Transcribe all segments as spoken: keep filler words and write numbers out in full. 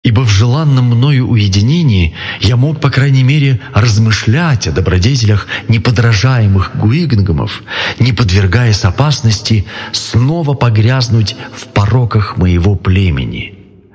Ибо в желанном мною уединении я мог, по крайней мере, размышлять о добродетелях неподражаемых гуигнгомов, не подвергаясь опасности снова погрязнуть в пороках моего племени.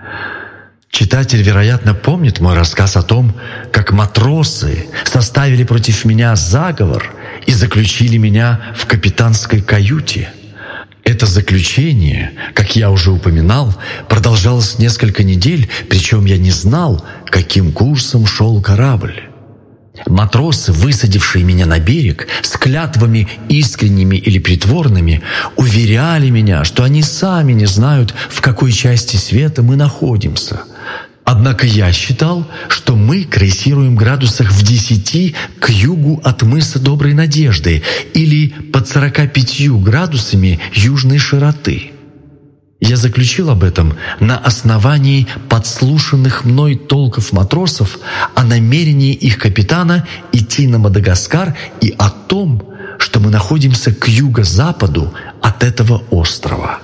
Читатель, вероятно, помнит мой рассказ о том, как матросы составили против меня заговор и заключили меня в капитанской каюте. Это заключение, как я уже упоминал, продолжалось несколько недель, причем я не знал, каким курсом шел корабль. Матросы, высадившие меня на берег, с клятвами искренними или притворными, уверяли меня, что они сами не знают, в какой части света мы находимся. Однако я считал, что мы крейсируем градусах в десяти к югу от мыса Доброй Надежды или под сорока пятью градусами южной широты. Я заключил об этом на основании подслушанных мной толков матросов о намерении их капитана идти на Мадагаскар и о том, что мы находимся к юго-западу от этого острова.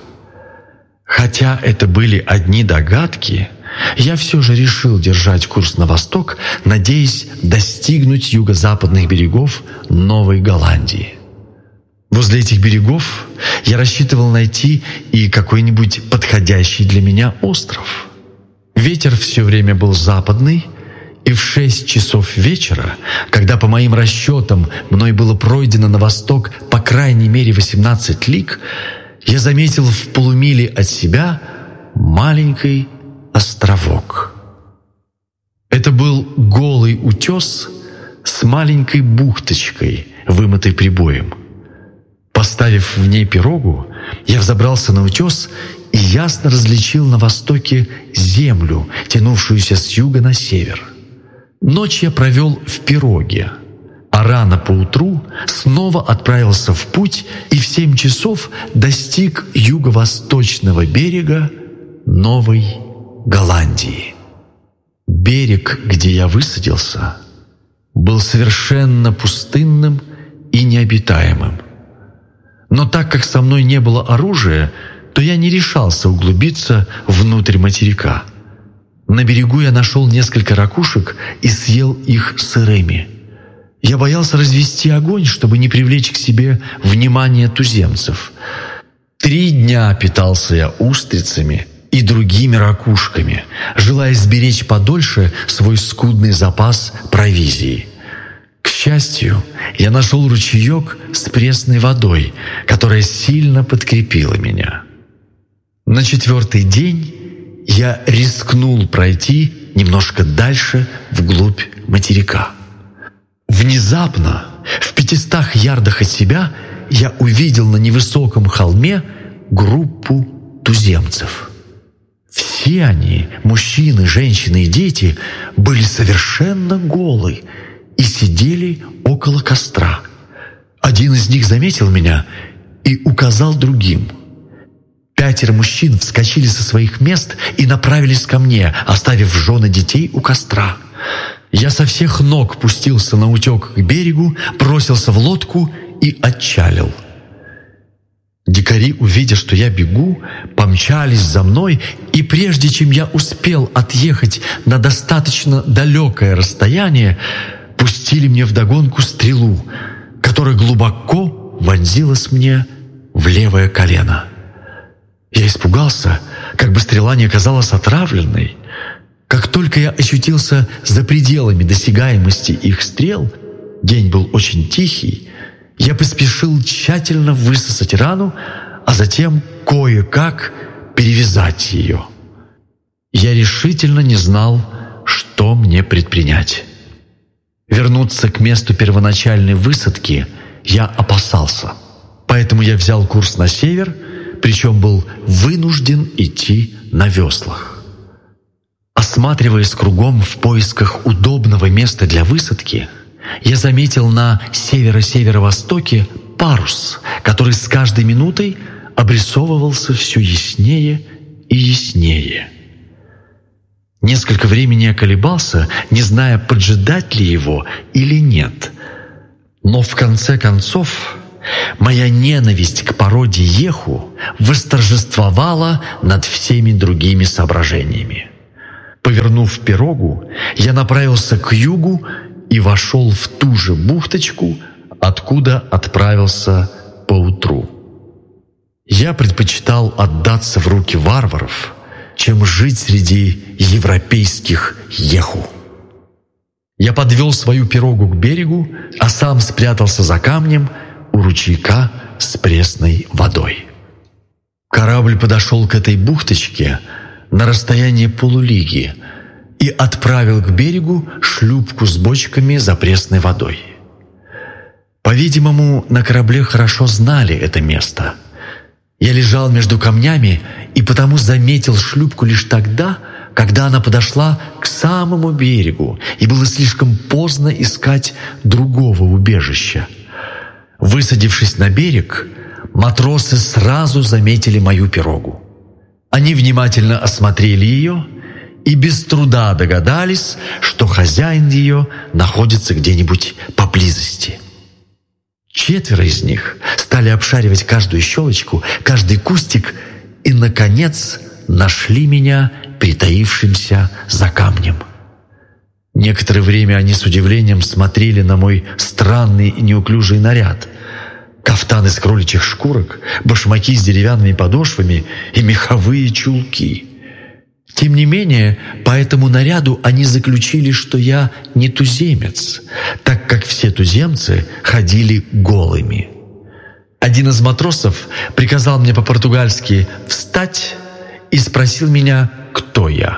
Хотя это были одни догадки, я все же решил держать курс на восток, надеясь достигнуть юго-западных берегов Новой Голландии. Возле этих берегов я рассчитывал найти и какой-нибудь подходящий для меня остров. Ветер все время был западный, и в шесть часов вечера, когда по моим расчетам мной было пройдено на восток по крайней мере восемнадцать лиг, я заметил в полумиле от себя маленький островок. Это был голый утес с маленькой бухточкой, вымытой прибоем. Поставив в ней пирогу, я взобрался на утес и ясно различил на востоке землю, тянувшуюся с юга на север. Ночь я провел в пироге, а рано поутру снова отправился в путь и в семь часов достиг юго-восточного берега Новой Голландии. Берег, где я высадился, был совершенно пустынным и необитаемым. Но так как со мной не было оружия, то я не решался углубиться внутрь материка. На берегу я нашел несколько ракушек и съел их сырыми. Я боялся развести огонь, чтобы не привлечь к себе внимание туземцев. Три дня питался я устрицами и другими ракушками, желая сберечь подольше свой скудный запас провизии. К счастью, я нашел ручеек с пресной водой, которая сильно подкрепила меня. На четвертый день я рискнул пройти немножко дальше вглубь материка. Внезапно, в пятистах ярдах от себя, я увидел на невысоком холме группу туземцев. Все они, мужчины, женщины и дети, были совершенно голы и сидели около костра. Один из них заметил меня и указал другим. Пятеро мужчин вскочили со своих мест и направились ко мне, оставив жен и детей у костра. Я со всех ног пустился на утек к берегу, бросился в лодку и отчалил. Дикари, увидя, что я бегу, помчались за мной, и прежде чем я успел отъехать на достаточно далекое расстояние, пустили мне вдогонку стрелу, которая глубоко вонзилась мне в левое колено. Я испугался, как бы стрела не оказалась отравленной. Как только я очутился за пределами досягаемости их стрел, день был очень тихий, я поспешил тщательно высосать рану, а затем кое-как перевязать ее. Я решительно не знал, что мне предпринять. Вернуться к месту первоначальной высадки я опасался, поэтому я взял курс на север, причем был вынужден идти на веслах. Осматриваясь кругом в поисках удобного места для высадки, я заметил на северо-северо-востоке парус, который с каждой минутой обрисовывался все яснее и яснее. Несколько времени я колебался, не зная, поджидать ли его или нет. Но в конце концов моя ненависть к породе еху восторжествовала над всеми другими соображениями. Повернув пирогу, я направился к югу и вошел в ту же бухточку, откуда отправился поутру. Я предпочитал отдаться в руки варваров, чем жить среди европейских еху. Я подвел свою пирогу к берегу, а сам спрятался за камнем у ручейка с пресной водой. Корабль подошел к этой бухточке на расстоянии полулиги и отправил к берегу шлюпку с бочками за пресной водой. По-видимому, на корабле хорошо знали это место. Я лежал между камнями и потому заметил шлюпку лишь тогда, когда она подошла к самому берегу, и было слишком поздно искать другого убежища. Высадившись на берег, матросы сразу заметили мою пирогу. Они внимательно осмотрели ее и без труда догадались, что хозяин ее находится где-нибудь поблизости. Четверо из них стали обшаривать каждую щелочку, каждый кустик и, наконец, нашли меня притаившимся за камнем. Некоторое время они с удивлением смотрели на мой странный и неуклюжий наряд. Кафтан из кроличьих шкурок, башмаки с деревянными подошвами и меховые чулки. Тем не менее, по этому наряду они заключили, что я не туземец, так как все туземцы ходили голыми. Один из матросов приказал мне по-португальски встать и спросил меня, кто я.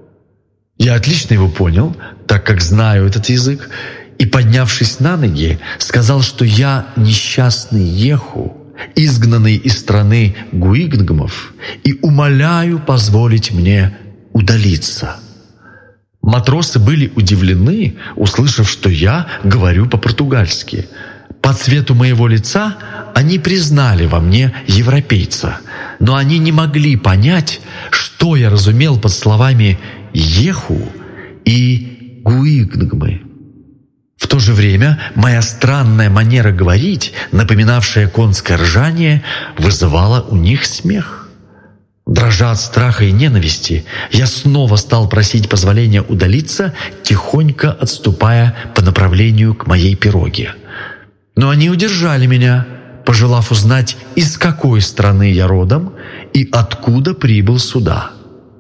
Я отлично его понял, так как знаю этот язык, и, поднявшись на ноги, сказал, что я несчастный еху, изгнанный из страны гуигнгмов, и умоляю позволить мне удалиться. Матросы были удивлены, услышав, что я говорю по-португальски. По цвету моего лица они признали во мне европейца, но они не могли понять, что я разумел под словами «еху» и «гуигнгмы». В то же время моя странная манера говорить, напоминавшая конское ржание, вызывала у них смех. Дрожа от страха и ненависти, я снова стал просить позволения удалиться, тихонько отступая по направлению к моей пироге. Но они удержали меня, пожелав узнать, из какой страны я родом и откуда прибыл сюда.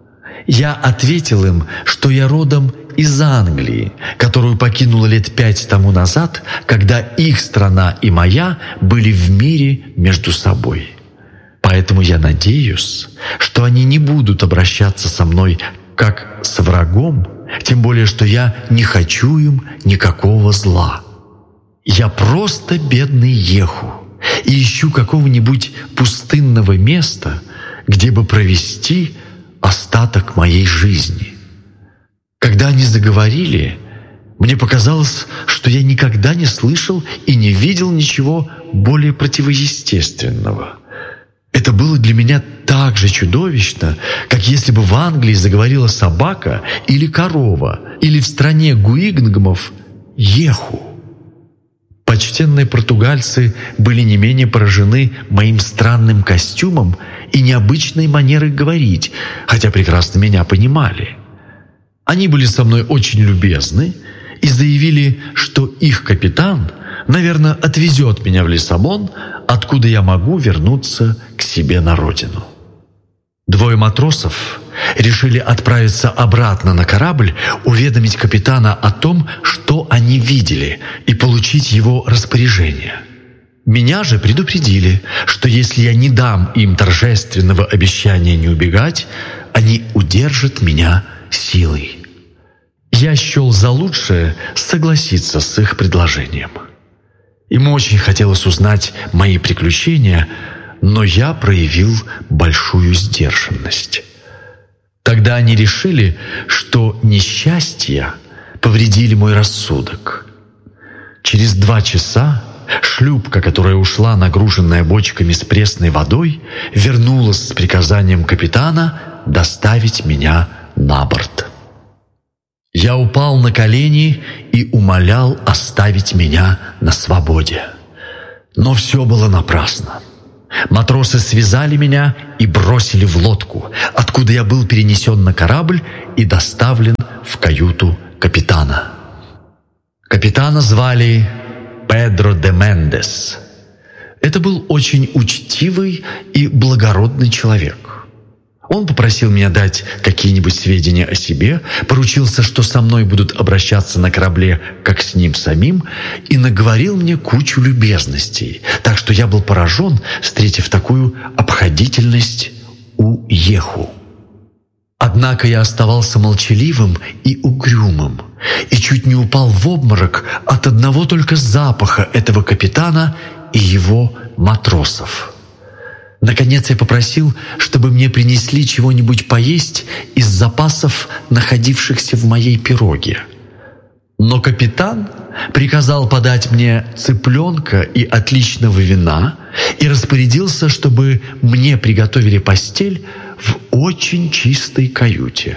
Я ответил им, что я родом из Англии, которую покинула лет пять тому назад, когда их страна и моя были в мире между собой. Поэтому я надеюсь, что они не будут обращаться со мной как с врагом, тем более, что я не хочу им никакого зла. Я просто бедный еху и ищу какого-нибудь пустынного места, где бы провести остаток моей жизни. Когда они заговорили, мне показалось, что я никогда не слышал и не видел ничего более противоестественного. Это было для меня так же чудовищно, как если бы в Англии заговорила собака или корова, или в стране гуигнгмов еху. Почтенные португальцы были не менее поражены моим странным костюмом и необычной манерой говорить, хотя прекрасно меня понимали. Они были со мной очень любезны и заявили, что их капитан, наверное, отвезет меня в Лиссабон, откуда я могу вернуться к себе на родину. Двое матросов решили отправиться обратно на корабль, уведомить капитана о том, что они видели, и получить его распоряжение. Меня же предупредили, что если я не дам им торжественного обещания не убегать, они удержат меня силой. Я счел за лучшее согласиться с их предложением. Им очень хотелось узнать мои приключения, но я проявил большую сдержанность. Тогда они решили, что несчастья повредили мой рассудок. Через два часа шлюпка, которая ушла, нагруженная бочками с пресной водой, вернулась с приказанием капитана доставить меня на борт. Я упал на колени и умолял оставить меня на свободе. Но все было напрасно. Матросы связали меня и бросили в лодку, откуда я был перенесен на корабль и доставлен в каюту капитана. Капитана звали Педро де Мендес. Это был очень учтивый и благородный человек. Он попросил меня дать какие-нибудь сведения о себе, поручился, что со мной будут обращаться на корабле, как с ним самим, и наговорил мне кучу любезностей, так что я был поражен, встретив такую обходительность у Еху. Однако я оставался молчаливым и угрюмым, и чуть не упал в обморок от одного только запаха этого капитана и его матросов. Наконец я попросил, чтобы мне принесли чего-нибудь поесть из запасов, находившихся в моей пироге. Но капитан приказал подать мне цыпленка и отличного вина и распорядился, чтобы мне приготовили постель в очень чистой каюте.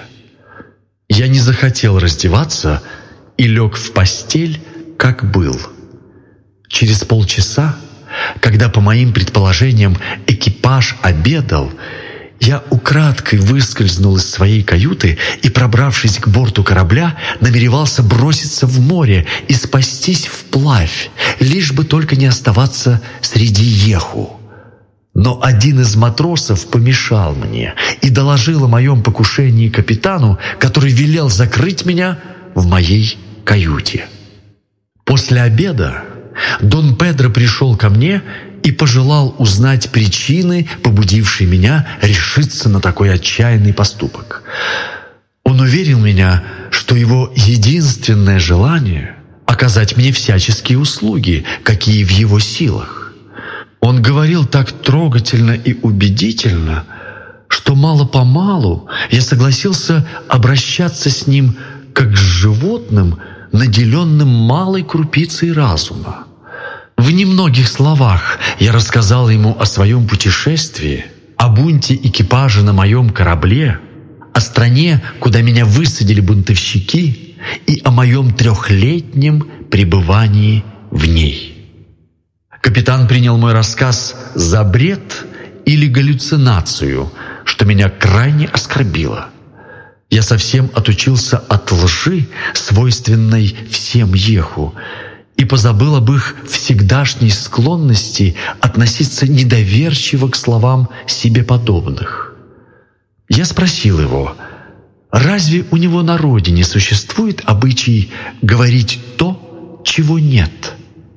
Я не захотел раздеваться и лег в постель, как был. Через полчаса, когда, по моим предположениям, экипаж обедал, я украдкой выскользнул из своей каюты и, пробравшись к борту корабля, намеревался броситься в море и спастись вплавь, лишь бы только не оставаться среди Еху. Но один из матросов помешал мне и доложил о моем покушении капитану, который велел закрыть меня в моей каюте. После обеда Дон Педро пришел ко мне и пожелал узнать причины, побудившие меня решиться на такой отчаянный поступок. Он уверил меня, что его единственное желание — оказать мне всяческие услуги, какие в его силах. Он говорил так трогательно и убедительно, что мало-помалу я согласился обращаться с ним как с животным, наделенным малой крупицей разума. В немногих словах я рассказал ему о своем путешествии, о бунте экипажа на моем корабле, о стране, куда меня высадили бунтовщики, и о моем трехлетнем пребывании в ней. Капитан принял мой рассказ за бред или галлюцинацию, что меня крайне оскорбило. Я совсем отучился от лжи, свойственной всем Еху, и позабыл об их всегдашней склонности относиться недоверчиво к словам себе подобных. Я спросил его, разве у него на родине существует обычай говорить то, чего нет?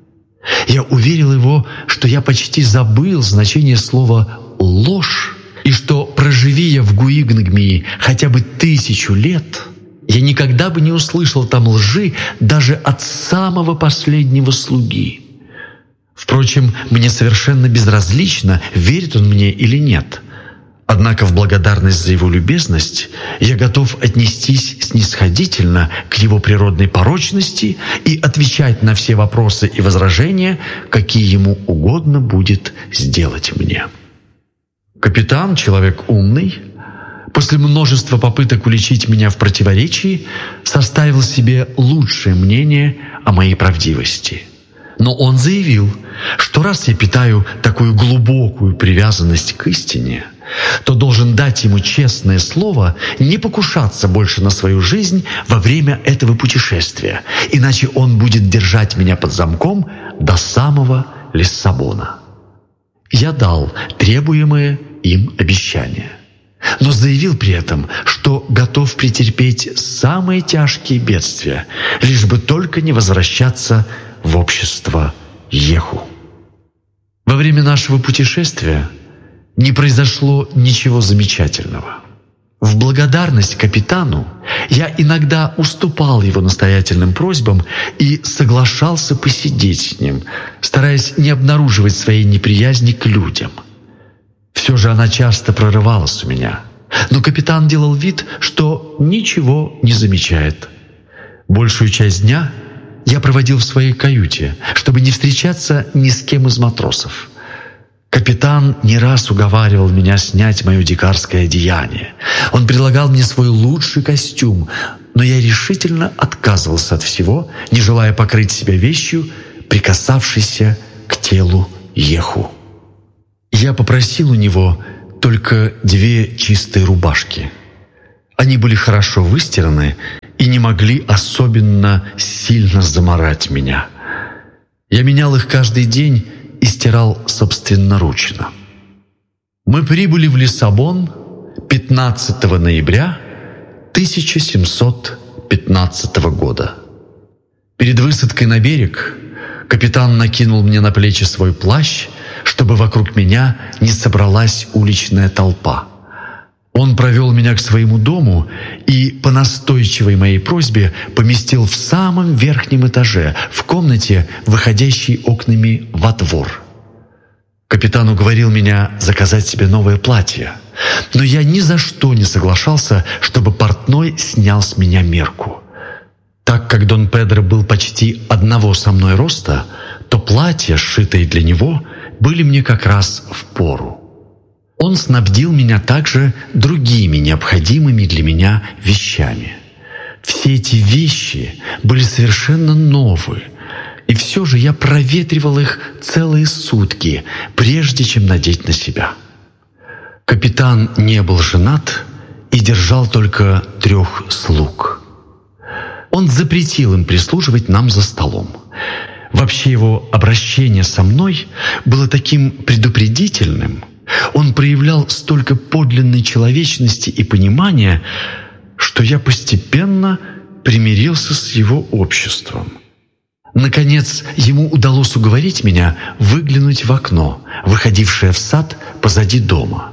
Я уверил его, что я почти забыл значение слова «ложь», и что, проживи я в Гуигнгмии хотя бы тысячу лет, я никогда бы не услышал там лжи даже от самого последнего слуги. Впрочем, мне совершенно безразлично, верит он мне или нет. Однако в благодарность за его любезность я готов отнестись снисходительно к его природной порочности и отвечать на все вопросы и возражения, какие ему угодно будет сделать мне. Капитан, человек умный, после множества попыток уличить меня в противоречии, составил себе лучшее мнение о моей правдивости. Но он заявил, что раз я питаю такую глубокую привязанность к истине, то должен дать ему честное слово не покушаться больше на свою жизнь во время этого путешествия, иначе он будет держать меня под замком до самого Лиссабона. Я дал требуемое им обещание, но заявил при этом, что готов претерпеть самые тяжкие бедствия, лишь бы только не возвращаться в общество Еху. Во время нашего путешествия не произошло ничего замечательного. В благодарность капитану я иногда уступал его настоятельным просьбам и соглашался посидеть с ним, стараясь не обнаруживать своей неприязни к людям. Все же она часто прорывалась у меня, но капитан делал вид, что ничего не замечает. Большую часть дня я проводил в своей каюте, чтобы не встречаться ни с кем из матросов. Капитан не раз уговаривал меня снять мое дикарское одеяние. Он предлагал мне свой лучший костюм, но я решительно отказывался от всего, не желая покрыть себя вещью, прикасавшейся к телу Еху. Я попросил у него только две чистые рубашки. Они были хорошо выстираны и не могли особенно сильно замарать меня. Я менял их каждый день и стирал собственноручно. Мы прибыли в Лиссабон пятнадцатого ноября тысяча семьсот пятнадцатого года. Перед высадкой на берег капитан накинул мне на плечи свой плащ, чтобы вокруг меня не собралась уличная толпа. Он провел меня к своему дому и, по настойчивой моей просьбе, поместил в самом верхнем этаже, в комнате, выходящей окнами во двор. Капитан уговорил меня заказать себе новое платье, но я ни за что не соглашался, чтобы портной снял с меня мерку. Так как Дон Педро был почти одного со мной роста, то платья, сшитые для него, были мне как раз впору. Он снабдил меня также другими необходимыми для меня вещами. Все эти вещи были совершенно новые, и все же я проветривал их целые сутки, прежде чем надеть на себя. Капитан не был женат и держал только трех слуг. Он запретил им прислуживать нам за столом. Вообще его обращение со мной было таким предупредительным. Он проявлял столько подлинной человечности и понимания, что я постепенно примирился с его обществом. Наконец, ему удалось уговорить меня выглянуть в окно, выходившее в сад позади дома.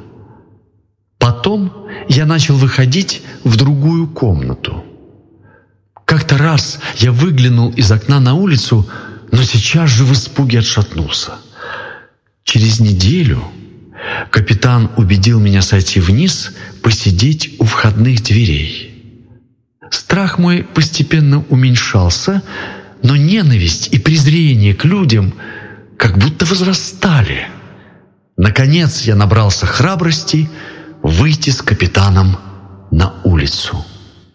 Потом я начал выходить в другую комнату. Как-то раз я выглянул из окна на улицу, но сейчас же в испуге отшатнулся. Через неделю капитан убедил меня сойти вниз, посидеть у входных дверей. Страх мой постепенно уменьшался, но ненависть и презрение к людям как будто возрастали. Наконец я набрался храбрости выйти с капитаном на улицу.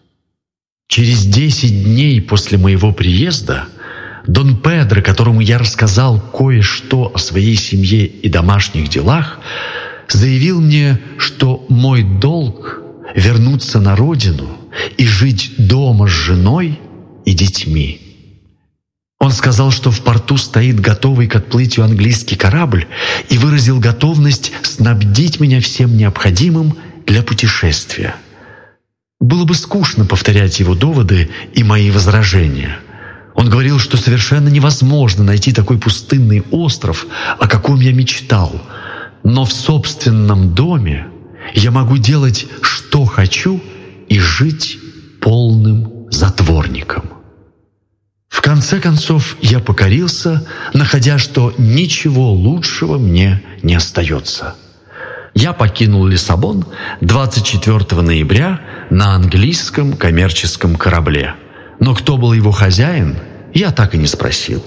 Через десять дней после моего приезда Дон Педро, которому я рассказал кое-что о своей семье и домашних делах, заявил мне, что мой долг — вернуться на родину и жить дома с женой и детьми. Он сказал, что в порту стоит готовый к отплытию английский корабль и выразил готовность снабдить меня всем необходимым для путешествия. Было бы скучно повторять его доводы и мои возражения. Он говорил, что совершенно невозможно найти такой пустынный остров, о каком я мечтал. Но в собственном доме я могу делать, что хочу, и жить полным затворником. В конце концов, я покорился, находя, что ничего лучшего мне не остается. Я покинул Лиссабон двадцать четвёртого ноября на английском коммерческом корабле. Но кто был его хозяин, я так и не спросил.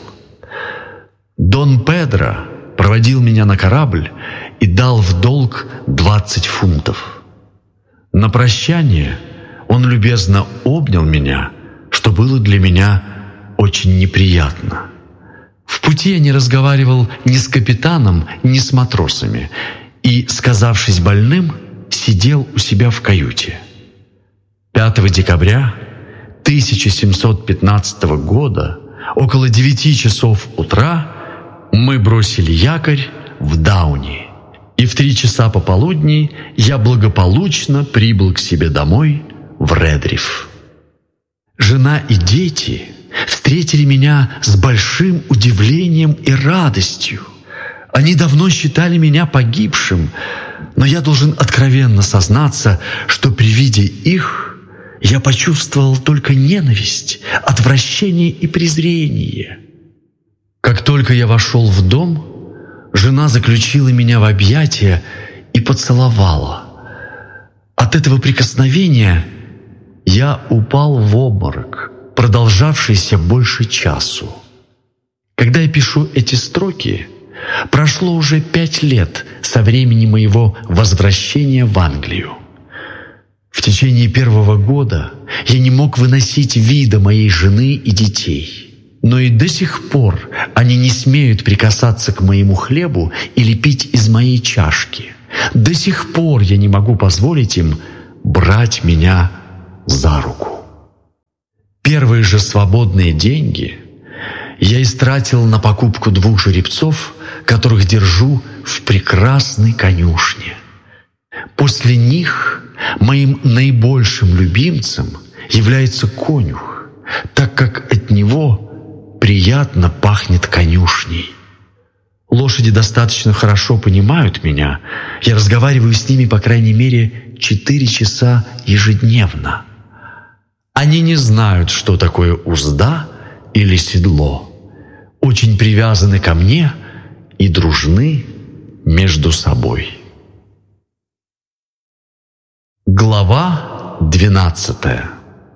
Дон Педро проводил меня на корабль и дал в долг двадцать фунтов. На прощание он любезно обнял меня, что было для меня очень неприятно. В пути я не разговаривал ни с капитаном, ни с матросами, и, сказавшись больным, сидел у себя в каюте. пятого декабря тысяча семьсот пятнадцатого года, около девяти часов утра, мы бросили якорь в Дауни, и в три часа пополудни я благополучно прибыл к себе домой в Редриф. Жена и дети встретили меня с большим удивлением и радостью. Они давно считали меня погибшим, но я должен откровенно сознаться, что при виде их я почувствовал только ненависть, отвращение и презрение. Как только я вошел в дом, жена заключила меня в объятия и поцеловала. От этого прикосновения я упал в обморок, продолжавшийся больше часу. Когда я пишу эти строки, прошло уже пять лет со времени моего возвращения в Англию. В течение первого года я не мог выносить вида моей жены и детей. Но и до сих пор они не смеют прикасаться к моему хлебу или пить из моей чашки. До сих пор я не могу позволить им брать меня за руку. Первые же свободные деньги я истратил на покупку двух жеребцов, которых держу в прекрасной конюшне. После них моим наибольшим любимцем является конюх, так как от него приятно пахнет конюшней. Лошади достаточно хорошо понимают меня. Я разговариваю с ними, по крайней мере, четыре часа ежедневно. Они не знают, что такое узда или седло. Очень привязаны ко мне и дружны между собой. Глава двенадцатая.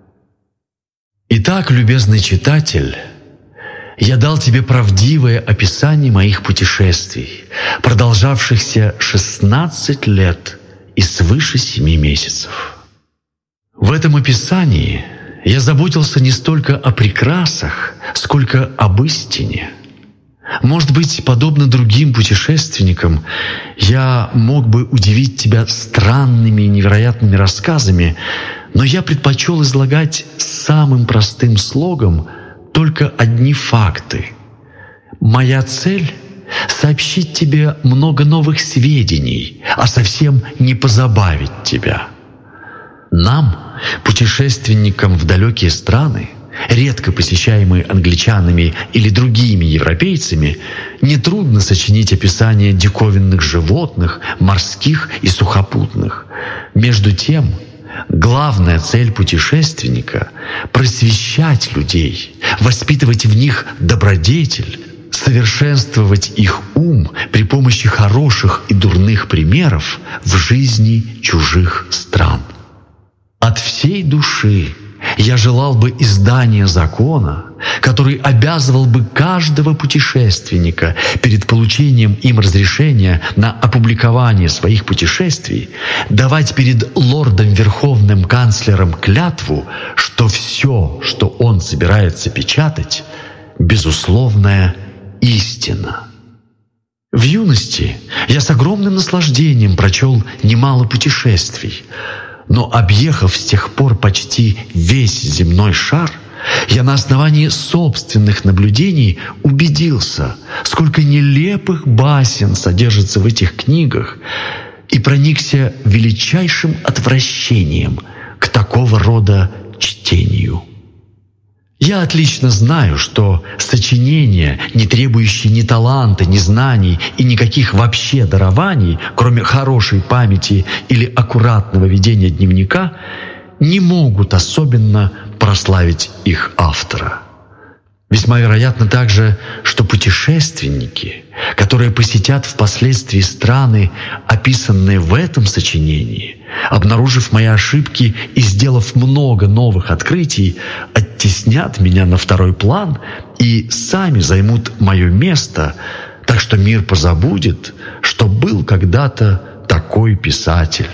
Итак, любезный читатель, я дал тебе правдивое описание моих путешествий, продолжавшихся шестнадцать лет и свыше семи месяцев. В этом описании я заботился не столько о прекрасах, сколько об истине. Может быть, подобно другим путешественникам, я мог бы удивить тебя странными и невероятными рассказами, но я предпочел излагать самым простым слогом только одни факты. Моя цель — сообщить тебе много новых сведений, а совсем не позабавить тебя. Нам, путешественникам в далекие страны, редко посещаемые англичанами или другими европейцами, нетрудно сочинить описание диковинных животных, морских и сухопутных. Между тем, главная цель путешественника — просвещать людей, воспитывать в них добродетель, совершенствовать их ум при помощи хороших и дурных примеров в жизни чужих стран. От всей души я желал бы издания закона, который обязывал бы каждого путешественника перед получением им разрешения на опубликование своих путешествий давать перед лордом-верховным канцлером клятву, что все, что он собирается печатать, безусловная истина. В юности я с огромным наслаждением прочел немало путешествий, но, объехав с тех пор почти весь земной шар, я на основании собственных наблюдений убедился, сколько нелепых басен содержится в этих книгах, и проникся величайшим отвращением к такого рода чтению. Я отлично знаю, что сочинения, не требующие ни таланта, ни знаний и никаких вообще дарований, кроме хорошей памяти или аккуратного ведения дневника, не могут особенно прославить их автора. Весьма вероятно также, что путешественники, которые посетят впоследствии страны, описанные в этом сочинении, обнаружив мои ошибки и сделав много новых открытий, оттеснят меня на второй план и сами займут мое место, так что мир позабудет, что был когда-то такой писатель.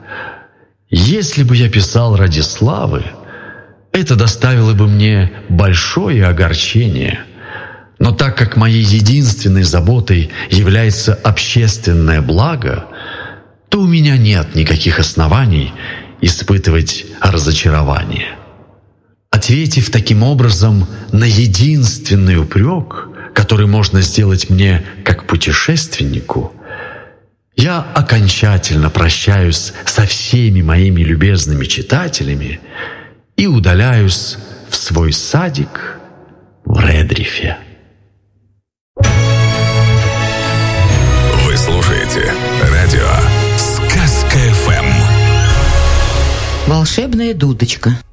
Если бы я писал ради славы, это доставило бы мне большое огорчение. Но так как моей единственной заботой является общественное благо, то у меня нет никаких оснований испытывать разочарование. Ответив таким образом на единственный упрек, который можно сделать мне как путешественнику, я окончательно прощаюсь со всеми моими любезными читателями и удаляюсь в свой садик в Редрифе. Вы слушаете радио «Сказка эф эм». Волшебная дудочка.